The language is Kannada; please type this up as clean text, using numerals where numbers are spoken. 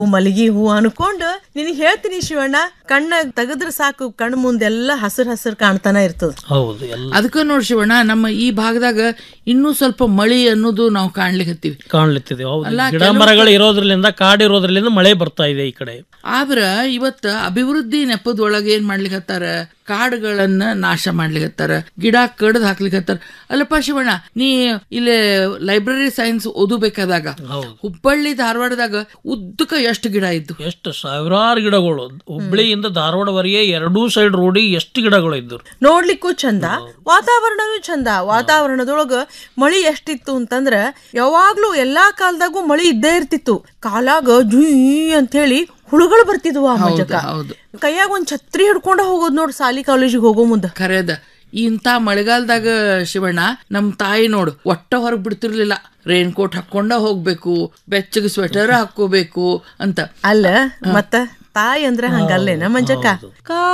ಮಲಗಿ ಹೂ ಅನ್ಕೊಂಡು ನಿನಗೆ ಹೇಳ್ತೀನಿ ಶಿವಣ್ಣ, ಕಣ್ಣ ತೆಗದ್ರ ಸಾಕು ಕಣ್ಣು ಮುಂದೆಲ್ಲ ಹಸಿರು ಹಸಿರು ಕಾಣ್ತಾನ ಇರ್ತದ. ಹೌದು, ಅದಕ್ಕ ನೋಡ್ ಶಿವಣ್ಣ, ನಮ್ಮ ಈ ಭಾಗದಾಗ ಇನ್ನೂ ಸ್ವಲ್ಪ ಮಳಿ ಅನ್ನೋದು ನಾವು ಕಾಣ್ಲಿಕತ್ತೀವಿ, ಕಾಣ್ಲಿತ್ತಿದೆ. ಗಿಡ ಮರಗಳು ಇರೋದ್ರಲಿಂದ, ಕಾಡಿರೋದ್ರಲಿಂದ ಮಳೆ ಬರ್ತಾ ಇದೆ ಈ ಕಡೆ. ಆದ್ರ ಇವತ್ತ ಅಭಿವೃದ್ಧಿ ನೆಪದೊಳಗೆ ಏನ್ ಮಾಡ್ಲಿಕತ್ತಾರ, ಕಾಡುಗಳನ್ನ ನಾಶ ಮಾಡ್ಲಿಕತ್ತಾರ, ಗಿಡ ಕಡ್ದು ಹಾಕ್ಲಿಕತ್ತಾರ. ಅಲ್ಲಪ್ಪ ಶಿವಣ್ಣ, ನೀ ಇಲ್ಲಿ ಲೈಬ್ರರಿ ಸೈನ್ಸ್ ಓದಬೇಕಾದಾಗ ಹುಬ್ಬಳ್ಳಿ ಧಾರವಾಡದಾಗ ಉದ್ದಕ ಎಷ್ಟು ಗಿಡ ಇದ್ದು, ಎಷ್ಟು ಸಾವಿರಾರು ಗಿಡಗಳು. ಹುಬ್ಬಳ್ಳಿಯಿಂದ ಧಾರವಾಡವರೆಗೆ ಎರಡೂ ಸೈಡ್ ರೋಡಿ ಎಷ್ಟು ಗಿಡಗಳು ಇದ್ದು. ನೋಡ್ಲಿಕ್ಕೂ ಚಂದ, ವಾತಾವರಣನೂ ಚಂದ. ವಾತಾವರಣದೊಳಗ ಮಳಿ ಎಷ್ಟಿತ್ತು ಅಂತಂದ್ರ ಯಾವಾಗ್ಲೂ ಎಲ್ಲಾ ಕಾಲದಾಗೂ ಮಳಿ ಇದ್ದೇ ಇರ್ತಿತ್ತು. ಕಾಲಾಗ ಜುಯ್ ಅಂತ ಹೇಳಿ ಹುಳುಗಳು ಬರ್ತಿದ್ವು. ಆ ಮಜಕ ಕೈಯಾಗ ಒಂದ್ ಛತ್ರಿ ಹಿಡ್ಕೊಂಡ ಹೋಗೋದ್ ನೋಡ್ ಸಾಲಿ ಕಾಲೇಜಿಗೆ ಹೋಗೋ ಮುಂದ. ಖರೇದ ಇಂತ ಮಳೆಗಾಲದಾಗ ಶಿವಣ್ಣ, ನಮ್ ತಾಯಿ ನೋಡು ಒಟ್ಟ ಹೊರಗ್ ಬಿಡ್ತಿರ್ಲಿಲ್ಲ. ರೈನ್ ಕೋಟ್ ಹಾಕೊಂಡ ಹೋಗ್ಬೇಕು, ಬೆಚ್ಚಗೆ ಸ್ವೆಟರ್ ಹಾಕೋಬೇಕು ಅಂತ. ಅಲ್ಲ ಮತ್ತ ತಾಯಿ ಅಂದ್ರ ಹಂಗಲ್ಲೇನ ಮಂಜಕ್ಕ.